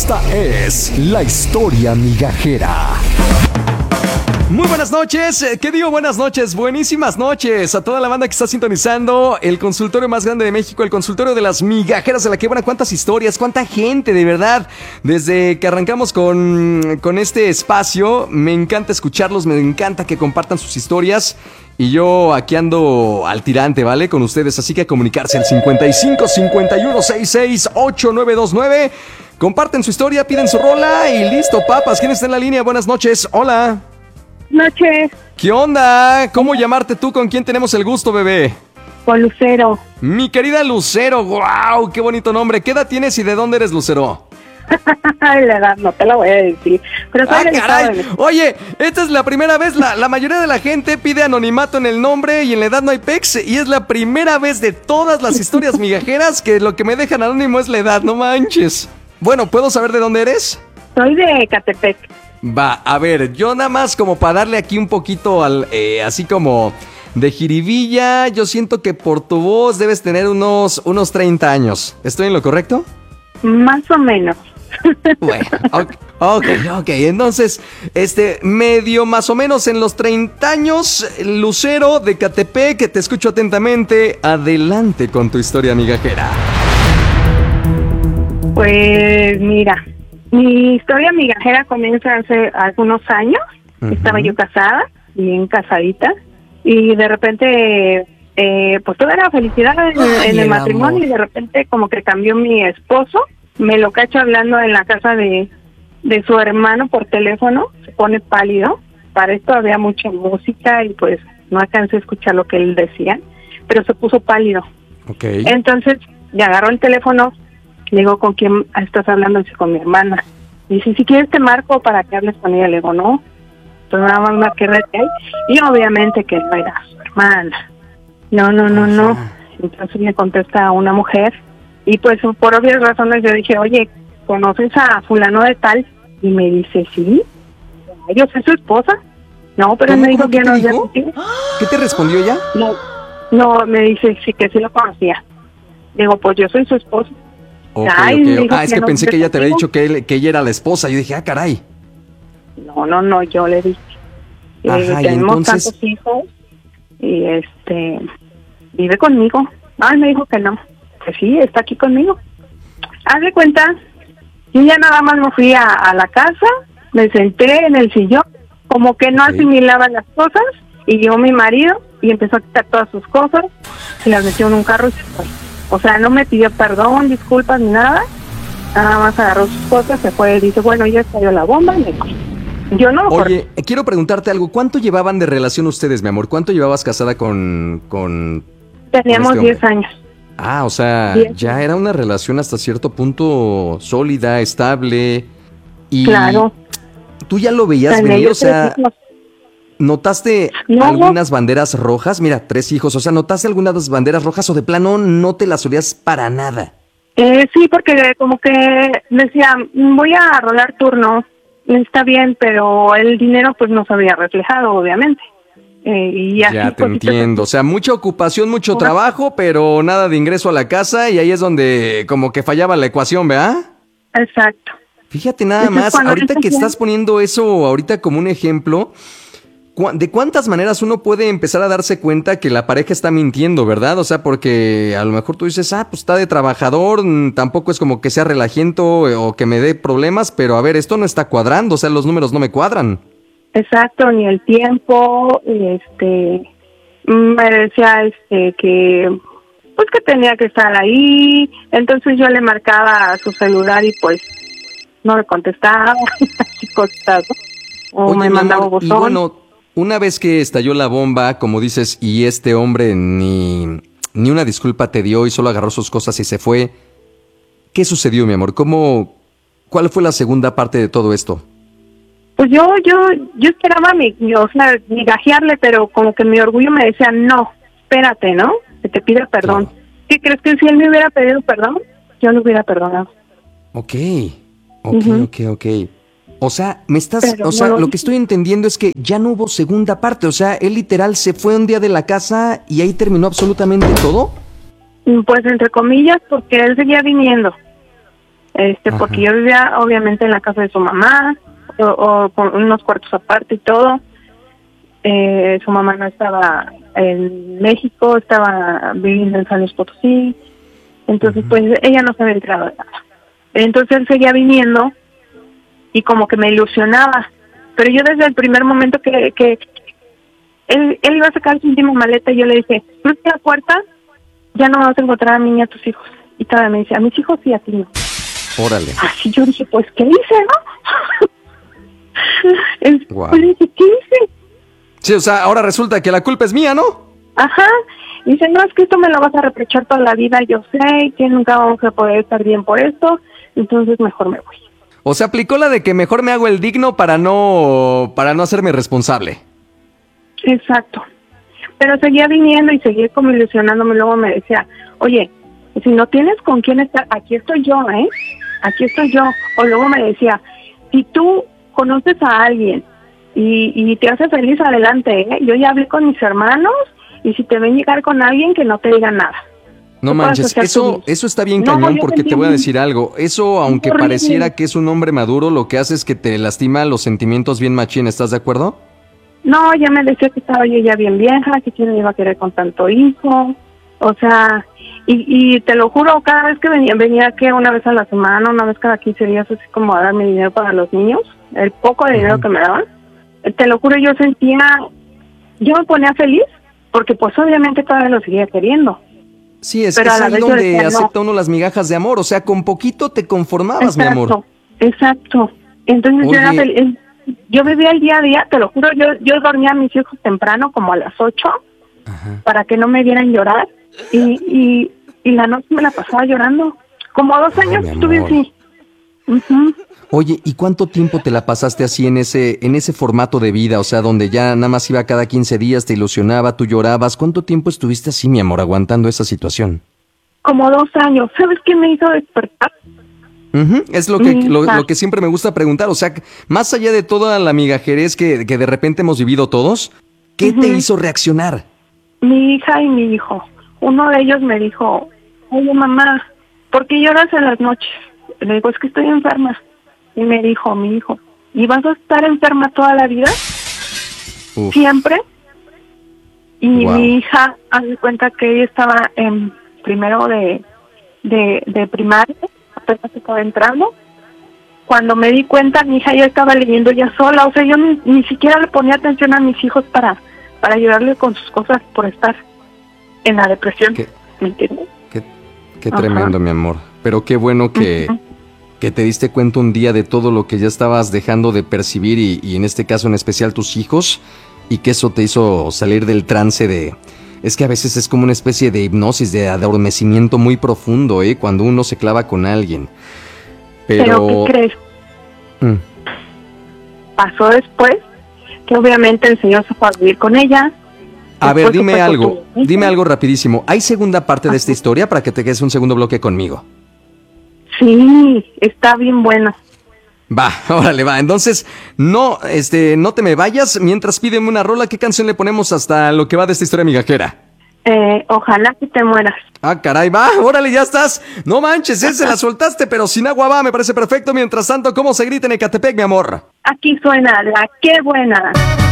Esta es la historia migajera. Muy buenas noches, ¿qué digo? Buenas noches, buenísimas noches a toda la banda que está sintonizando el consultorio más grande de México, el consultorio de las migajeras de la quebra. Cuántas historias, cuánta gente, de verdad. Desde que arrancamos con este espacio, me encanta escucharlos, me encanta que compartan sus historias. Y yo aquí ando al tirante, ¿vale? Con ustedes, así que a comunicarse al 55 51 66 8929. Comparten su historia, piden su rola y listo, papas. ¿Quién está en la línea? Buenas noches, hola. Noches. ¿Qué onda? ¿Cómo llamarte tú? ¿Con quién tenemos el gusto, bebé? Con Lucero. Mi querida Lucero, wow, qué bonito nombre. ¿Qué edad tienes y de dónde eres, Lucero? La edad no te la voy a decir. Pero caray. Oye, esta es la primera vez. La mayoría de la gente pide anonimato en el nombre y en la edad no hay pex. Y es la primera vez de todas las historias migajeras que lo que me dejan anónimo es la edad, no manches. Bueno, ¿puedo saber de dónde eres? Soy de Catepec. Va, a ver, yo nada más como para darle aquí un poquito al, así como de jiribilla, yo siento que por tu voz debes tener unos 30 años. ¿Estoy en lo correcto? Más o menos. Bueno, ok. Entonces, medio más o menos en los 30 años, Lucero de Catepec, que te escucho atentamente. Adelante con tu historia migajera. Pues mira, mi historia migajera comienza hace algunos años. Estaba yo casada, bien casadita, y de repente, pues toda era felicidad en el matrimonio, amor. Y de repente como que cambió mi esposo. Me lo cacho hablando en la casa de su hermano por teléfono, se pone pálido. Para esto había mucha música y pues no alcancé a escuchar lo que él decía, pero se puso pálido. Okay. Entonces le agarró el teléfono, le digo, ¿con quién estás hablando? Dice, con mi hermana. Dice, si quieres te marco para que hables con ella. Le digo, no. Entonces nada más marqué él y obviamente que no era su hermana. No. Entonces me contesta una mujer. Y pues por obvias razones yo dije, oye, ¿conoces a fulano de tal? Y me dice, sí, yo soy su esposa. No, pero él me dijo que no. ¿Qué te respondió ella? No, me dice sí, que sí lo conocía. Digo, pues yo soy su esposa. Okay. Es que pensé que ella te había dicho que ella era la esposa. Yo dije, caray. No, yo le dije. Ajá, y tenemos entonces... tantos hijos y vive conmigo. Me dijo que no. Pues sí, está aquí conmigo. Haz de cuenta, yo ya nada más me fui a la casa, me senté en el sillón, como que no asimilaba las cosas, y llegó mi marido y empezó a quitar todas sus cosas, y las metió en un carro y se fue. O sea, no me pidió perdón, disculpas ni nada, nada más agarró sus cosas, se fue, y dice, bueno, ya estalló la bomba, y me fui. Yo no. Oye, quiero preguntarte algo, ¿cuánto llevaban de relación ustedes, mi amor? ¿Cuánto llevabas casada con Teníamos 10 años. O sea, ya era una relación hasta cierto punto sólida, estable. Y claro. ¿Tú ya lo veías venir? O sea, ¿notaste algunas banderas rojas? Mira, 3 hijos. O sea, ¿notaste algunas banderas rojas o de plano no te las olías para nada? Sí, porque como que decía, voy a rolar turno, está bien, pero el dinero pues no se había reflejado, obviamente. Y así, ya te entiendo, o sea, mucha ocupación, mucho trabajo, pero nada de ingreso a la casa, y ahí es donde como que fallaba la ecuación, ¿verdad? Exacto. Fíjate nada más, ahorita que estás poniendo eso ahorita como un ejemplo, ¿de cuántas maneras uno puede empezar a darse cuenta que la pareja está mintiendo, verdad? O sea, porque a lo mejor tú dices, pues está de trabajador, tampoco es como que sea relajiento o que me dé problemas, pero a ver, esto no está cuadrando, o sea, los números no me cuadran. Exacto, ni el tiempo, me decía que pues que tenía que estar ahí, entonces yo le marcaba a su celular y pues no le contestaba, así costado, o me mandaba buzón. Y bueno, una vez que estalló la bomba, como dices, y este hombre ni una disculpa te dio y solo agarró sus cosas y se fue, ¿qué sucedió, mi amor? ¿Cuál fue la segunda parte de todo esto? Pues yo esperaba migajearle, pero como que mi orgullo me decía, no, espérate, ¿no? Que te pida perdón. Claro. ¿Qué crees? Que si él me hubiera pedido perdón, yo lo hubiera perdonado. Ok. O sea, lo que estoy entendiendo es que ya no hubo segunda parte. O sea, él literal se fue un día de la casa y ahí terminó absolutamente todo. Pues entre comillas, porque él seguía viniendo. porque yo vivía obviamente en la casa de su mamá, o con unos cuartos aparte y todo. Su mamá no estaba en México, estaba viviendo en San Luis Potosí, entonces pues ella no se había enterado de nada. Entonces él seguía viniendo y como que me ilusionaba, pero yo desde el primer momento que él iba a sacar su última maleta, yo le dije, cruza la puerta, ya no vas a encontrar a mí ni a tus hijos. Y todavía me dice, a mis hijos y a ti no. Órale. Así yo dije, pues, ¿qué hice, no? Wow. Pues dije, ¿qué hice? Sí, o sea, ahora resulta que la culpa es mía, ¿no? Ajá. Dice, no, es que esto me lo vas a reprochar toda la vida, yo sé, que nunca vamos a poder estar bien por esto, entonces mejor me voy. O sea, aplicó la de que mejor me hago el digno para no hacerme responsable. Exacto. Pero seguía viniendo y seguía como ilusionándome, luego me decía, oye, si no tienes con quién estar, aquí estoy yo, aquí estoy yo. O luego me decía, si tú conoces a alguien y te hace feliz, adelante, yo ya hablé con mis hermanos y si te ven llegar con alguien, que no te digan nada. No manches, eso está bien cañón, porque te voy a decir algo. Eso, aunque pareciera que es un hombre maduro, lo que hace es que te lastima los sentimientos bien machín, ¿estás de acuerdo? No, ya me decía que estaba yo ya bien vieja, que quién me iba a querer con tanto hijo, o sea, y te lo juro, cada vez que venía que una vez a la semana, una vez cada 15 días, así como a darme dinero para los niños, el poco de dinero que me daban, te lo juro, yo me ponía feliz, porque pues obviamente todavía lo seguía queriendo. Sí, es ahí donde decía, acepta uno las migajas de amor, o sea, con poquito te conformabas, mi amor. Exacto, entonces yo era feliz. Yo vivía el día a día, te lo juro, yo dormía a mis hijos temprano, como a las 8, para que no me vieran llorar, y la noche me la pasaba llorando. Como 2 años estuve así. Oye, ¿y cuánto tiempo te la pasaste así en ese formato de vida? O sea, donde ya nada más iba cada 15 días, te ilusionaba, tú llorabas. ¿Cuánto tiempo estuviste así, mi amor, aguantando esa situación? Como 2 años. ¿Sabes qué me hizo despertar? Es lo que siempre me gusta preguntar, o sea, más allá de toda la migajerez que de repente hemos vivido todos, ¿qué te hizo reaccionar? Mi hija y mi hijo. Uno de ellos me dijo, oye mamá, ¿por qué lloras en las noches? Le digo, es que estoy enferma. Y me dijo mi hijo, ¿y vas a estar enferma toda la vida? Uf. ¿Siempre? Y mi hija, haz de cuenta que ella estaba en primero de primaria, apenas estaba entrando. Cuando me di cuenta, mi hija ya estaba leyendo ya sola, o sea, yo ni siquiera le ponía atención a mis hijos para ayudarle con sus cosas por estar en la depresión. ¿Me entiendes? Qué tremendo, mi amor. Pero qué bueno que te diste cuenta un día de todo lo que ya estabas dejando de percibir y en este caso en especial tus hijos, y que eso te hizo salir del trance de... Es que a veces es como una especie de hipnosis, de adormecimiento muy profundo, cuando uno se clava con alguien. Pero ¿qué crees? Pasó después, que obviamente el señor se fue a vivir con ella. A ver, dime algo rapidísimo. ¿Hay segunda parte de esta historia para que te quedes un segundo bloque conmigo? Sí, está bien buena. Va, órale, va. Entonces, no te me vayas. Mientras pídeme una rola, ¿qué canción le ponemos hasta lo que va de esta historia migajera? Ojalá que te mueras. Ah, caray, va, órale, ya estás. No manches, se la soltaste, pero sin agua va, me parece perfecto. Mientras tanto, ¿cómo se grita en Ecatepec, mi amor? Aquí suena la Qué Buena.